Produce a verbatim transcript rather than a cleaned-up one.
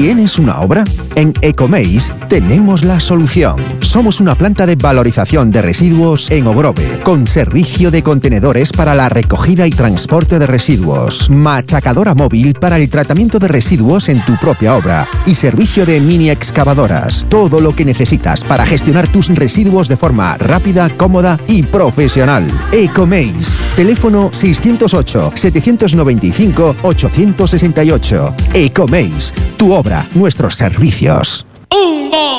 ¿Tienes una obra? En Ecomeis tenemos la solución. Somos una planta de valorización de residuos en Ogrove, con servicio de contenedores para la recogida y transporte de residuos, machacadora móvil para el tratamiento de residuos en tu propia obra y servicio de mini excavadoras. Todo lo que necesitas para gestionar tus residuos de forma rápida, cómoda y profesional. Ecomeis. Teléfono seiscientos ocho, setecientos noventa y cinco, ochocientos sesenta y ocho. Ecomeis. Tu obra, nuestros servicios. Un, dos,